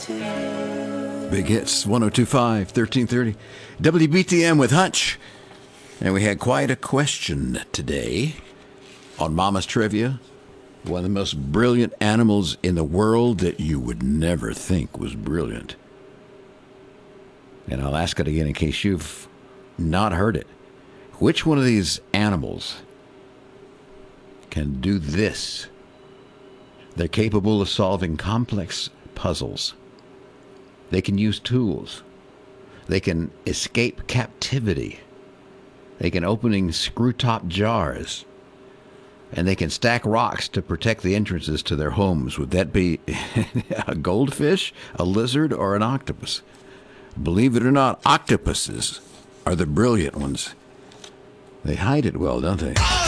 Big Hits, 102.5, 1330. WBTM with Hutch. And we had quite a question today on Mama's Trivia. One of the most brilliant animals in the world that you would never think was brilliant. And I'll ask it again in case you've not heard it. Which one of these animals can do this? They're capable of solving complex puzzles. They can use tools. They can escape captivity. They can open screw-top jars. And they can stack rocks to protect the entrances to their homes. Would that be a goldfish, a lizard, or an octopus? Believe it or not, octopuses are the brilliant ones. They hide it well, don't they?